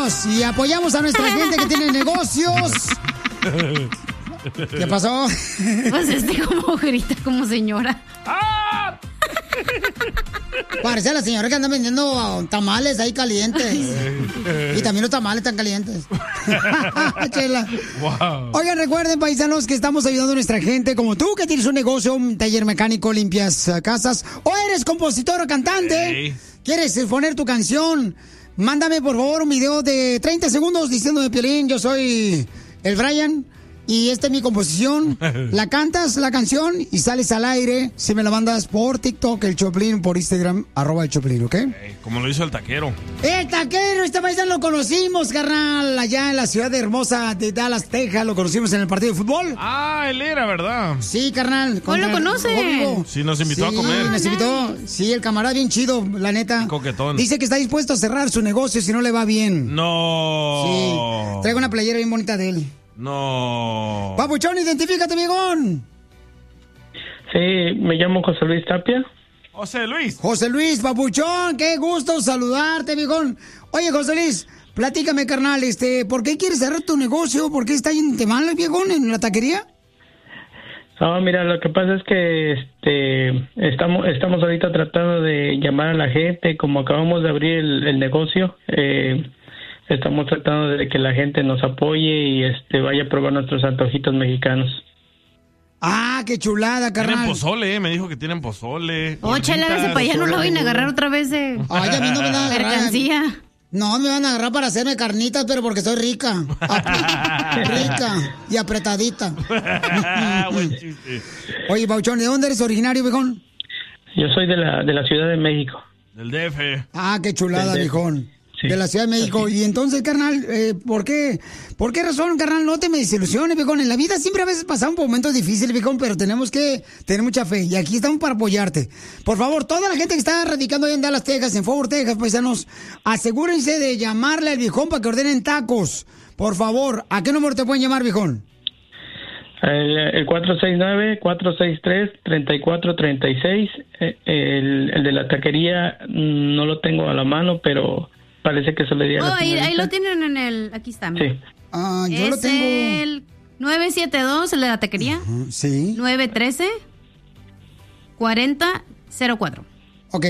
paisanos, y apoyamos a nuestra gente que tiene negocios. ¿Qué pasó? Pues como grita como señora. ¡Ah! Parece la señora que anda vendiendo tamales ahí calientes. Y también los tamales están calientes. Chela. Wow. Oigan, recuerden, paisanos, que estamos ayudando a nuestra gente como tú, que tienes un negocio, un taller mecánico, limpias casas, o eres compositor o cantante. Hey. ¿Quieres poner tu canción? Mándame, por favor, un video de 30 segundos diciéndome, Piolín, yo soy el Brian y esta es mi composición. La cantas, la canción, y sales al aire. Si me la mandas por TikTok, el Choplin, por Instagram, @el Choplin, ¿ok? Hey, como lo hizo el taquero. El taquero, este paisano lo conocimos, carnal, allá en la ciudad hermosa de Dallas, Texas. Lo conocimos en el partido de fútbol. Ah, él era, ¿verdad? Sí, carnal. ¿Cómo lo conoce? Sí, nos invitó a Sí, comer. nos invitó. Sí, el camarada bien chido, la neta. Coquetón. Dice que está dispuesto a cerrar su negocio si no le va bien. No. Sí. Traigo una playera bien bonita de él. No. Papuchón, identifícate, viejón. Sí, me llamo José Luis Tapia. José Luis. José Luis, papuchón, qué gusto saludarte, viejón. Oye, José Luis, platícame, carnal, ¿por qué quieres cerrar tu negocio? ¿Por qué está en mal, viejón, en la taquería? No, mira, lo que pasa es que estamos ahorita tratando de llamar a la gente, como acabamos de abrir el negocio, estamos tratando de que la gente nos apoye y vaya a probar nuestros antojitos mexicanos. Ah, qué chulada, carnal. Tienen pozole, me dijo que tienen pozole. Oh, chela, ese para allá no lo vayan a agarrar otra vez de Ay, a mí no me van a agarrar. mercancía. No, me van a agarrar para hacerme carnitas, pero porque soy rica. Rica y apretadita. Buen chiste. Oye, Papuchón, ¿de dónde eres originario, viejón? Yo soy de la Ciudad de México. Del DF. Ah, qué chulada, Del DF. viejón. Sí. De la Ciudad de México. Así. Y entonces, carnal, ¿por qué razón, carnal, no te me desilusiones, viejón? En la vida siempre a veces pasamos momentos difíciles, viejón, pero tenemos que tener mucha fe. Y aquí estamos para apoyarte. Por favor, toda la gente que está radicando ahí en Dallas, Texas, en Fort Worth, Texas, paisanos, asegúrense de llamarle al viejón para que ordenen tacos. Por favor, ¿a qué número te pueden llamar, viejón? El 469-463-3436. El de la taquería no lo tengo a la mano, pero parece que se le di a la Ahí señorita. lo tienen en el... Aquí está, mira. Sí. Ah, yo Es lo tengo. el 972, el de la taquería. Sí. 913-4004. Ok,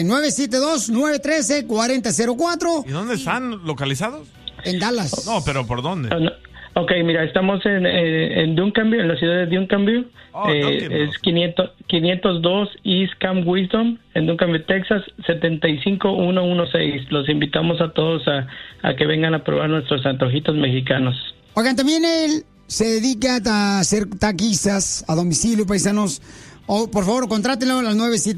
972-913-4004 ¿Y dónde están localizados? en Dallas. No, pero ¿por dónde? Ah, no. Ok, mira, estamos en Duncanville, en la ciudad de Duncanville. Oh, Duncanville. Es 502 East Camp Wisdom, en Duncanville, Texas, 75116. Los invitamos a todos a que vengan a probar nuestros antojitos mexicanos. Oigan, también él se dedica a hacer taquizas a domicilio, paisanos. Por favor, contrátenlo al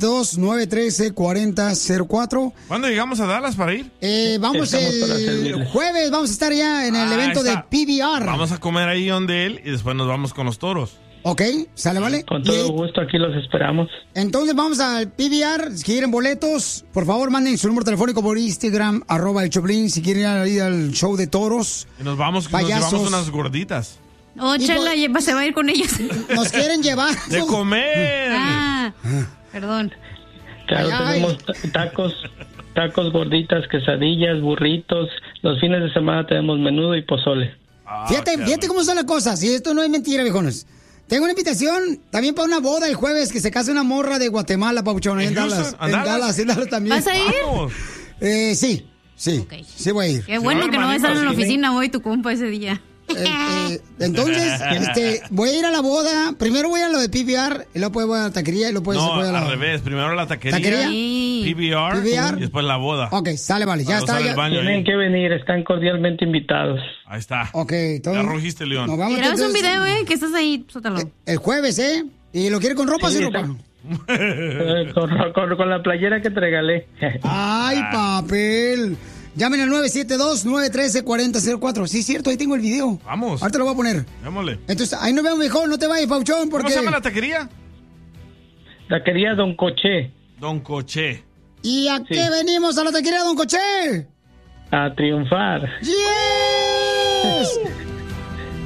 972-913-4004. ¿Cuándo llegamos a Dallas para ir? Vamos Estamos para el servirles. jueves, vamos a estar ya en el evento está. de PBR. Vamos a comer ahí donde él y después nos vamos con los toros. Ok, ¿sale, vale? Con todo gusto, aquí los esperamos. Entonces vamos al PBR. Si quieren boletos, por favor manden su número telefónico por Instagram, @el Choplin. Si quieren ir al show de toros, Y nos vamos, nos Payasos. llevamos unas gorditas. Oh, chela, se va a ir con ellos. nos quieren llevar. ¡De comer! Ah, perdón. Claro, Ay, ay. tenemos tacos, gorditas, quesadillas, burritos. Los fines de semana tenemos menudo y pozole. Ah, Fíjate qué rico. cómo son las cosas. Y esto no es mentira, viejones. Tengo una invitación también para una boda el jueves, que se casa una morra de Guatemala, Papuchón, en ¿En Dallas. Houston? ¿En Dallas? En Dallas también. ¿Vas a ir? Vamos. Sí. Ok. Sí voy a ir. Qué bueno va que no vas a estar en la hermanito, oficina hoy, tu compa, ese día. Entonces, voy a ir a la boda. Primero voy a lo de PBR, y luego voy a la taquería, y luego No, voy a la... al revés. Primero la taquería, ¿Taquería? Sí. PBR, PBR. y después la boda. Ok, sale, vale. Ya Para está. usar el Ya. baño ahí. Tienen que venir, están cordialmente invitados. Ahí está. Ok, entonces... Ya rugiste, León. Nos vamos Y grabas un entonces, video, que estás ahí, sótalo. el jueves, ¿eh? ¿Y lo quiere con ropa o Sí, sin está. ropa? Con la playera que te regalé. ¡Ay, papel! Llamen al 972-913-4004. Sí, es cierto, ahí tengo el video. Vamos. Ahorita lo voy a poner. Démosle. Entonces, ahí nos vemos mejor, no te vayas, Pauchón, ¿Cómo porque... se llama la taquería? Taquería Don Coché, Don Coché. ¿Y a qué venimos a la taquería, don Coché? a triunfar. ¡Yes!